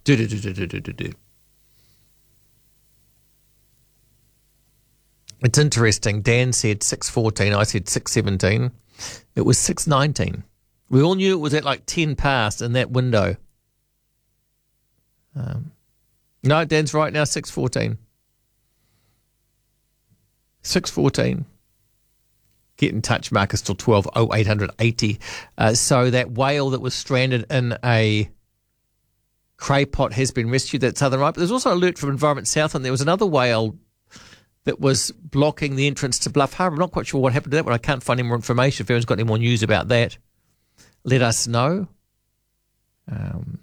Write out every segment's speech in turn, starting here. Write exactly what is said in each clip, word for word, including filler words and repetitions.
Do, do, do, do, do, do, do, do. It's interesting. Dan said six fourteen. I said six seventeen. It was six nineteen. We all knew it was at like ten past in that window. Um, no, Dan's right now, six fourteen. six fourteen. Get in touch, Marcus, till twelve oh eight hundred eighty. Uh, so that whale that was stranded in a cray pot has been rescued. That's Southern Right. But there's also an alert from Environment South, and there was another whale that was blocking the entrance to Bluff Harbour. I'm not quite sure what happened to that one. I can't find any more information. If anyone's got any more news about that, let us know. Um,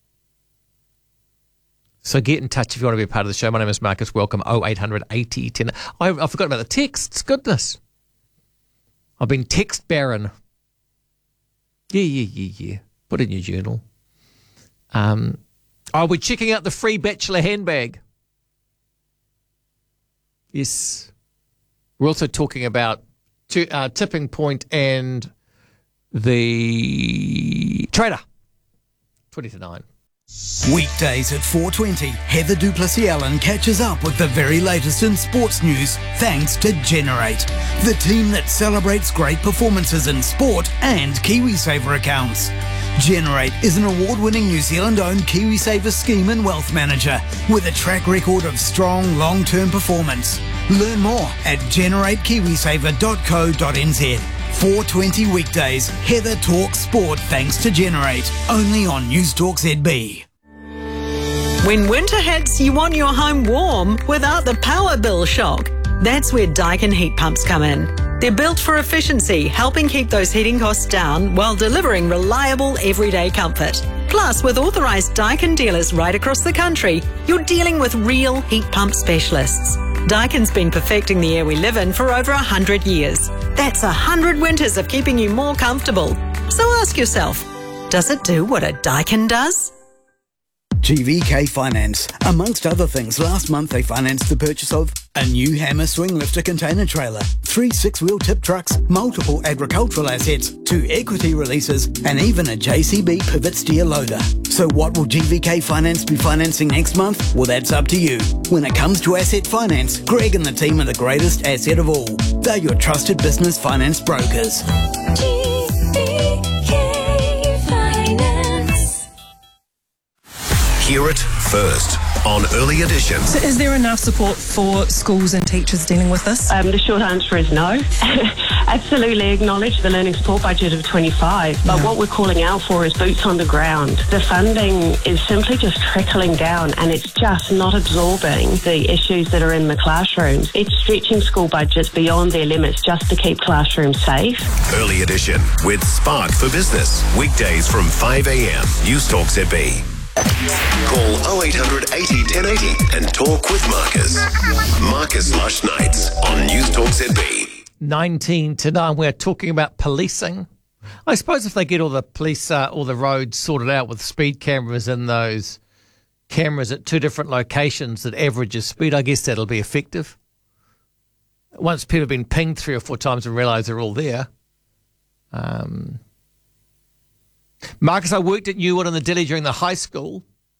so get in touch if you want to be a part of the show. My name is Marcus. Welcome. oh eight hundred eighty ten. I, I forgot about the texts. Goodness. I've been text baron. Yeah, yeah, yeah, yeah. Put it in your journal. Um, oh, we're checking out the free Bachelor handbag. Yes. We're also talking about t- uh, Tipping Point and the Trader. twenty to nine. Weekdays at four twenty, Heather Duplessis-Allen catches up with the very latest in sports news thanks to Generate, the team that celebrates great performances in sport and KiwiSaver accounts. Generate is an award-winning New Zealand-owned KiwiSaver scheme and wealth manager with a track record of strong long-term performance. Learn more at generate kiwisaver dot co dot n z. four twenty weekdays, Heather talks sport thanks to Generate, only on News Talk Z B. When winter hits, you want your home warm without the power bill shock. That's where Daikin heat pumps come in. They're built for efficiency, helping keep those heating costs down while delivering reliable everyday comfort. Plus, with authorised Daikin dealers right across the country, you're dealing with real heat pump specialists. Daikin's been perfecting the air we live in for over one hundred years. That's one hundred winters of keeping you more comfortable. So ask yourself, does it do what a Daikin does? G V K Finance. Amongst other things, last month they financed the purchase of a new Hammer swing lifter container trailer, three six-wheel tip trucks, multiple agricultural assets, two equity releases, and even a J C B pivot steer loader. So what will G V K Finance be financing next month? Well, that's up to you. When it comes to asset finance, Greg and the team are the greatest asset of all. They're your trusted business finance brokers. G V K Finance. Hear it first on Early Edition. So is there enough support for schools and teachers dealing with this? Um, the short answer is no. Absolutely acknowledge the learning support budget of twenty-five, but Yeah. what we're calling out for is boots on the ground. The funding is simply just trickling down and it's just not absorbing the issues that are in the classrooms. It's stretching school budgets beyond their limits just to keep classrooms safe. Early Edition with Spark for Business. Weekdays from five a.m. News Talk Z B. Call oh eight hundred eighty ten eighty and talk with Marcus. Marcus Lush Nights on News Talk Z B. nineteen to nine, we're talking about policing. I suppose if they get all the police, uh, all the roads sorted out with speed cameras and those cameras at two different locations that averages speed, I guess that'll be effective. Once people have been pinged three or four times and realise they're all there. Um, Marcus, I worked at Newwood in the deli during the high school.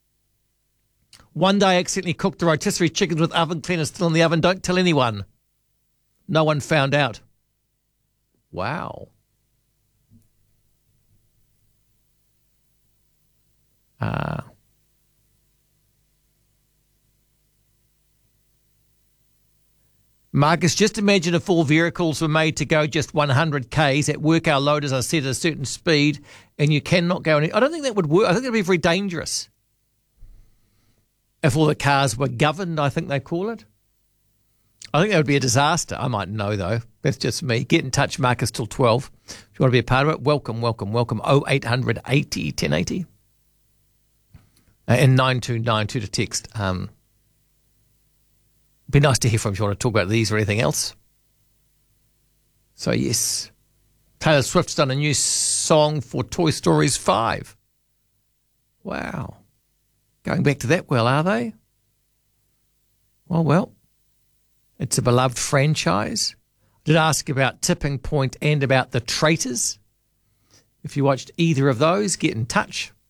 One day I accidentally cooked the rotisserie chickens with oven cleaner still in the oven. Don't tell anyone. No one found out. Wow. Uh, Marcus, just imagine if all vehicles were made to go just one hundred kays. At work, our loaders are set at a certain speed, and you cannot go any. I don't think that would work. I think that would be very dangerous. If all the cars were governed, I think they call it. I think that would be a disaster. I might know, though. That's just me. Get in touch, Marcus, till twelve. If you want to be a part of it, welcome, welcome, welcome. oh eight hundred eighty ten eighty. Uh, and nine two nine two to text. Um, be nice to hear from you if you want to talk about these or anything else. So, yes. Taylor Swift's done a new song for Toy Stories five. Wow. Going back to that well, are they? Well, well. It's a beloved franchise. I did ask about Tipping Point and about The Traitors. If you watched either of those, get in touch.